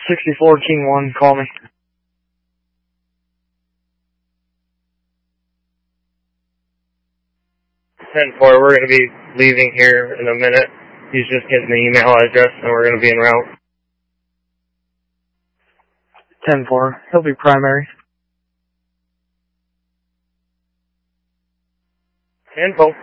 64 King 1, call me. 10-4, we're going to be leaving here in a minute. He's just getting the email address, and we're going to be en route. 10-4, he'll be primary. Info.